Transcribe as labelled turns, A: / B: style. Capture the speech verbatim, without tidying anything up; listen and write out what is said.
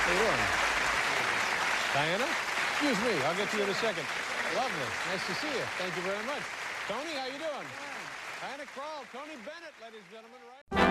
A: How you doing? Diana? Excuse me. I'll get to you in a second. Lovely. Nice to see you. Thank you very much. Tony, how you doing? Diana Krall, Tony Bennett, ladies and gentlemen. Right?